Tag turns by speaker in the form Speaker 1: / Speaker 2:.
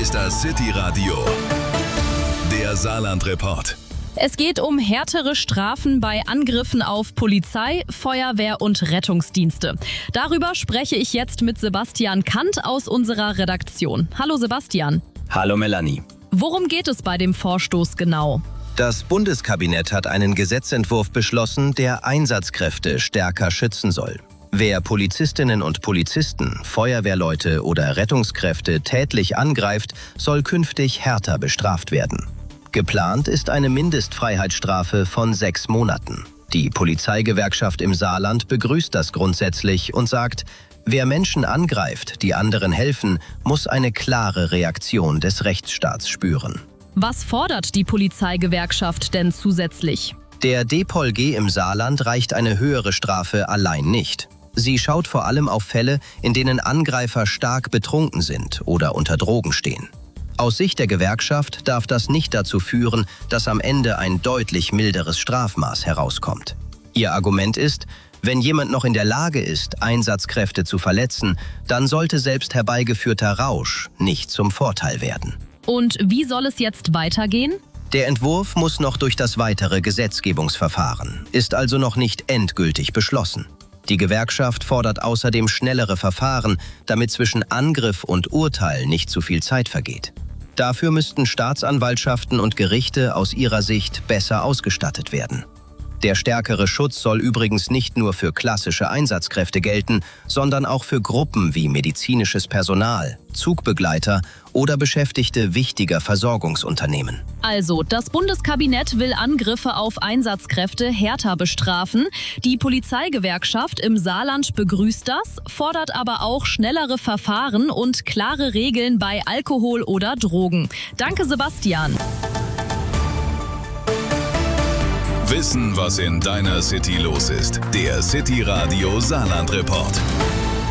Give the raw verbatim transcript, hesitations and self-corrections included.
Speaker 1: ist das City Radio, der Saarland-Report.
Speaker 2: Es geht um härtere Strafen bei Angriffen auf Polizei, Feuerwehr und Rettungsdienste. Darüber spreche ich jetzt mit Sebastian Kant aus unserer Redaktion. Hallo Sebastian.
Speaker 3: Hallo Melanie.
Speaker 2: Worum geht es bei dem Vorstoß genau?
Speaker 4: Das Bundeskabinett hat einen Gesetzentwurf beschlossen, der Einsatzkräfte stärker schützen soll. Wer Polizistinnen und Polizisten, Feuerwehrleute oder Rettungskräfte tätlich angreift, soll künftig härter bestraft werden. Geplant ist eine Mindestfreiheitsstrafe von sechs Monaten. Die Polizeigewerkschaft im Saarland begrüßt das grundsätzlich und sagt, wer Menschen angreift, die anderen helfen, muss eine klare Reaktion des Rechtsstaats spüren.
Speaker 2: Was fordert die Polizeigewerkschaft denn zusätzlich?
Speaker 4: Der D P O L G im Saarland reicht eine höhere Strafe allein nicht. Sie schaut vor allem auf Fälle, in denen Angreifer stark betrunken sind oder unter Drogen stehen. Aus Sicht der Gewerkschaft darf das nicht dazu führen, dass am Ende ein deutlich milderes Strafmaß herauskommt. Ihr Argument ist, wenn jemand noch in der Lage ist, Einsatzkräfte zu verletzen, dann sollte selbst herbeigeführter Rausch nicht zum Vorteil werden.
Speaker 2: Und wie soll es jetzt weitergehen?
Speaker 4: Der Entwurf muss noch durch das weitere Gesetzgebungsverfahren, ist also noch nicht endgültig beschlossen. Die Gewerkschaft fordert außerdem schnellere Verfahren, damit zwischen Angriff und Urteil nicht zu viel Zeit vergeht. Dafür müssten Staatsanwaltschaften und Gerichte aus ihrer Sicht besser ausgestattet werden. Der stärkere Schutz soll übrigens nicht nur für klassische Einsatzkräfte gelten, sondern auch für Gruppen wie medizinisches Personal, Zugbegleiter oder Beschäftigte wichtiger Versorgungsunternehmen.
Speaker 2: Also, das Bundeskabinett will Angriffe auf Einsatzkräfte härter bestrafen. Die Polizeigewerkschaft im Saarland begrüßt das, fordert aber auch schnellere Verfahren und klare Regeln bei Alkohol oder Drogen. Danke, Sebastian.
Speaker 1: Wissen, was in deiner City los ist. Der City Radio Saarland-Report.